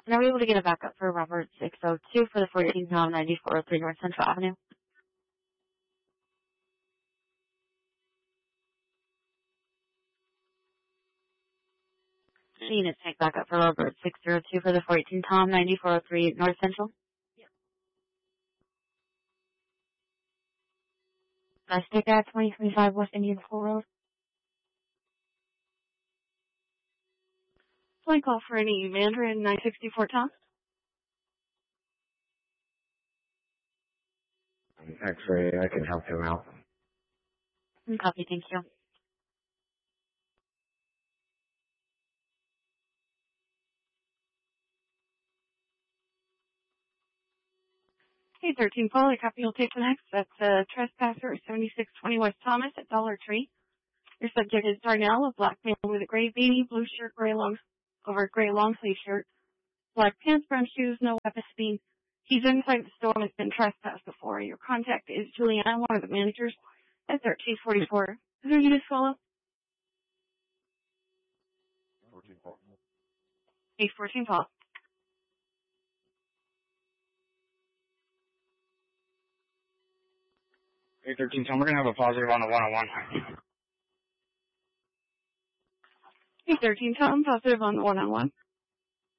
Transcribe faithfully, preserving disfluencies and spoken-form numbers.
And are we able to get a backup for Robert six oh two for the fourteen Tom ninety-four oh three North Central Avenue? Unit take backup for Robert six oh two for the fourteen Tom ninety-four oh three North Central. Yep. Let's take that twenty twenty-five West Indian School Road. Flight call for any Mandarin nine sixty-four Tom. X-ray, I can help him out. Copy, thank you. Hey, thirteen Paul, I copy, you'll take the next. That's uh, trespasser seventy-six twenty West Thomas at Dollar Tree. Your subject is Darnell, a black male with a gray beanie, blue shirt, gray long, over gray long sleeve shirt, black pants, brown shoes, no weapon seen. He's inside the store and has been trespassed before. Your contact is Juliana, one of the managers at thirteen forty-four. Is there you to follow? fourteen Paul. Hey, fourteen Paul. Hey, thirteen Tom, we're going to have a positive on the one-on-one. Hey, thirteen Tom, positive on the one-on-one.